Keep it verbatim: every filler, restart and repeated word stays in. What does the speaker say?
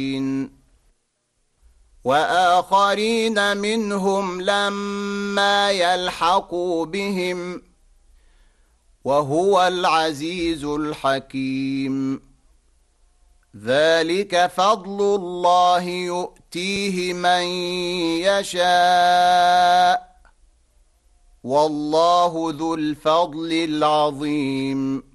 وآخرين منهم لما يلحقوا بهم وهو العزيز الحكيم ذلك فضل الله يؤتيه من يشاء والله ذو الفضل العظيم